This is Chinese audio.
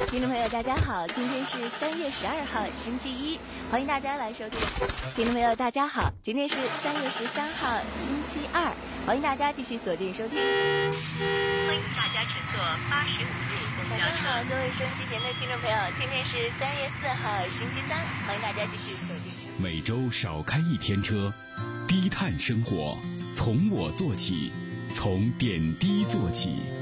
听众朋友大家好，今天是3月12号星期一，欢迎大家来收听。听众朋友大家好，今天是3月13号星期二，欢迎大家继续锁定收听。 欢迎大家乘坐85路公交车。 早上好，各位收音机前的听众朋友，今天是3月4号星期三，欢迎大家继续锁定。 每周少开一天车，低碳生活从我做起，从点滴做起。